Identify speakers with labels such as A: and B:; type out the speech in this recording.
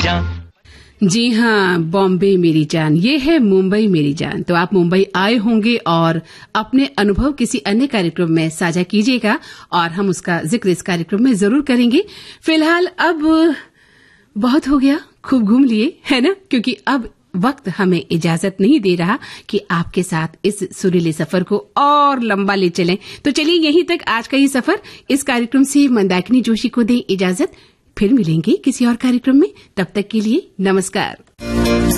A: जान।
B: जी हाँ, बॉम्बे मेरी जान, ये है मुंबई मेरी जान। तो आप मुंबई आए होंगे और अपने अनुभव किसी अन्य कार्यक्रम में साझा कीजिएगा और हम उसका जिक्र इस कार्यक्रम में जरूर करेंगे। फिलहाल अब बहुत हो गया, खूब घूम लिए, है ना? क्योंकि अब वक्त हमें इजाजत नहीं दे रहा कि आपके साथ इस सुरीले सफर को और लंबा ले चलें। तो चलिए यहीं तक आज का ये सफर। इस कार्यक्रम से मंदाकिनी जोशी को दें इजाजत। फिर मिलेंगे किसी और कार्यक्रम में। तब तक के लिए नमस्कार।